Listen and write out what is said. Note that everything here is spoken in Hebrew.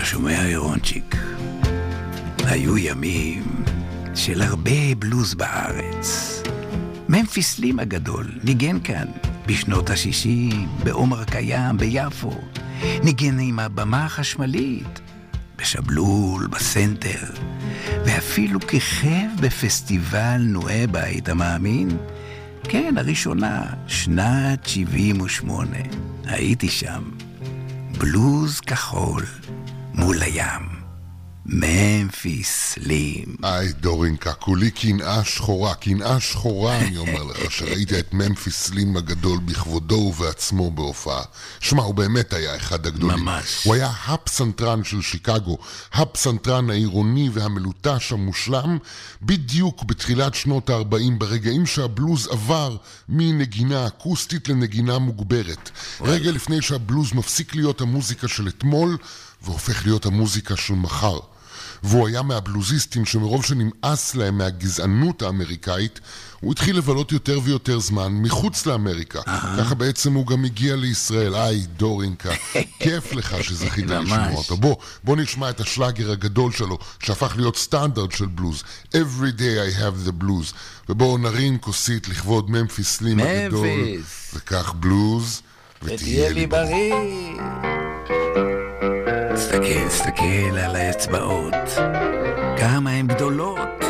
שומע ירונצ'יק? היו ימים של הרבה בלוז בארץ. ממפיס סלים הגדול ניגן כאן בשנות ה-60 בעומר קיים ביפו. ניגן עם הבמה החשמלית, בשבלול, בסנטר, ואפילו כיכב בפסטיבל נואבה, היית מאמין? כן, הראשונה, שנת 78. הייתי שם. בלוז כחול מול הים. ממפיס סלים. היי דורינקה, כולי קנאה שחורה אני אומר לך, שראיתי את ממפיס סלים הגדול בכבודו ובעצמו בהופעה. שמע, הוא באמת היה אחד הגדולים. ממש. הוא היה הפסנתרן של שיקגו, הפסנתרן העירוני והמלוטש המושלם, בדיוק בתחילת שנות ה-40, ברגעים שהבלוז עבר מנגינה אקוסטית לנגינה מוגברת. רגע לפני שהבלוז מפסיק להיות המוזיקה של אתמול, והופך להיות המוזיקה של מחר. והוא היה מהבלוזיסטים שמרוב שנמאס להם מהגזענות האמריקאית, הוא התחיל לבלות יותר ויותר זמן מחוץ לאמריקה. ככה בעצם הוא גם הגיע לישראל. היי דורינקה, כיף לך שזכית לשמוע אותו. בוא נשמע את השלאגר הגדול שלו, שהפך להיות סטנדרט של בלוז. Every day I have the blues. ובואו נרים כוסית לכבוד ממפיס סלים הגדול. וכך בלוז, ותהיה לי בריא. תסתכל על האצבעות, כמה הן גדולות.